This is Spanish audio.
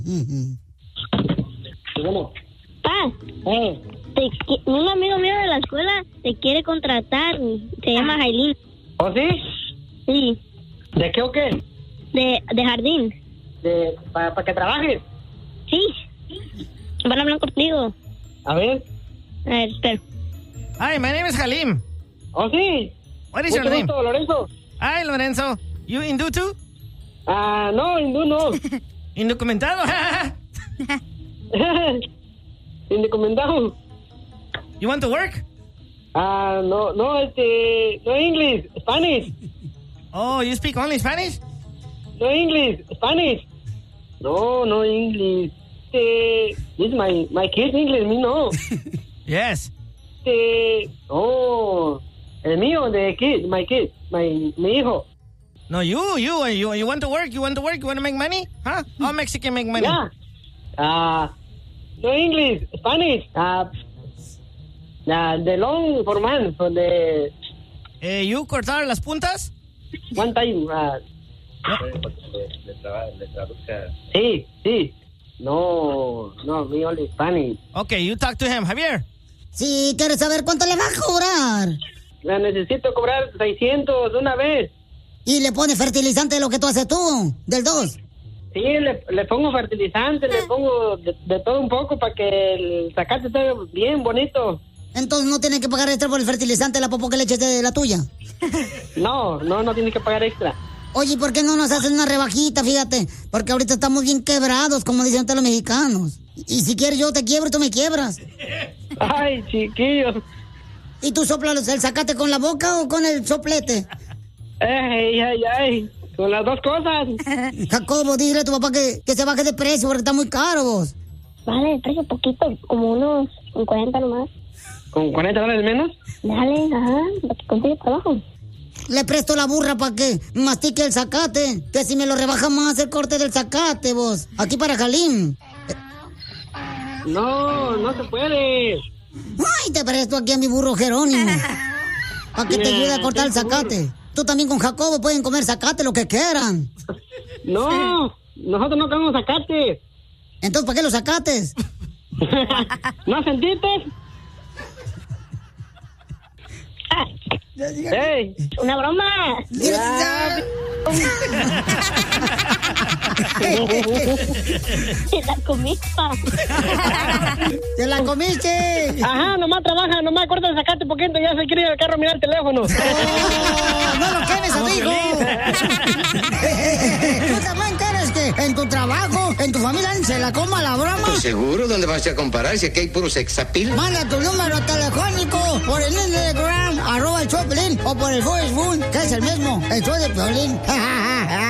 Bueno. Pa, un amigo mío de la escuela te quiere contratar. Se llama Jailín. ¿Oh, sí? Sí. ¿De qué o qué? De jardín. ¿Para que trabajes? Sí. Van a hablar contigo. A ver, espera. Hi, my name is Halim. ¿Oh, sí? What is your name? Gusto, Lorenzo. Hi, Lorenzo. You hindú too? No, hindú no. ¿Indocumentado? Indocumentado. You want to work? No English, Spanish. Oh, you speak only Spanish? No English, Spanish. No English. This my kid English, me no. Yes. El mío de kid, mi hijo. No, you want to work? You want to work? You want to make money? Huh? All Mexican make money. Yeah. No English, Spanish. The long for man, for the... You cortar las puntas? One time. Le traduzca. Sí. No, me only Spanish. Okay, you talk to him. Javier. Sí, ¿quieres saber cuánto le va a cobrar? La necesito cobrar 600 de una vez. Y le pone fertilizante de lo que tú haces tú, del 2. Sí, le pongo fertilizante, le pongo de todo un poco para que el zacate esté bien bonito. Entonces no tiene que pagar extra por el fertilizante de la popó que le eches de la tuya. No tiene que pagar extra. Oye, ¿por qué no nos hacen una rebajita? Fíjate, porque ahorita estamos bien quebrados, como dicen todos los mexicanos. Y si quieres yo te quiebro y tú me quiebras. Ay, chiquillos. ¿Y tú soplas el zacate con la boca o con el soplete? Ay, con las dos cosas. Jacobo, dile a tu papá que se baje de precio porque está muy caro vos. Vale, el precio poquito, como unos 40 nomás. ¿Con $40 menos? Dale, para que consiga trabajo. Le presto la burra para que mastique el zacate. Que si me lo rebaja más el corte del zacate, vos. Aquí para Halim. No se puede. Ay, te presto aquí a mi burro Jerónimo. Para que te ayude a cortar el zacate. Tú también con Jacobo pueden comer zacate lo que quieran. No, nosotros no comemos zacate. Entonces, ¿para qué los zacates? ¿No sentiste? ¡Ey! ¡Una broma! ¡Te la comiste! ¡Te la comiste! Ajá, nomás trabaja, nomás corta el zacate poquito y ya se quiere ir al carro a mirar el teléfono. ¡No lo quemes, amigo! ¿Tú también quieres que en tu trabajo, en tu familia, se la coma la broma? Pues seguro, ¿dónde vas a comparar? Si aquí hay puro sexapil. Manda tu número telefónico por el Instagram, @el Choplin, o por el Facebook, que es el mismo, el show de Piolín.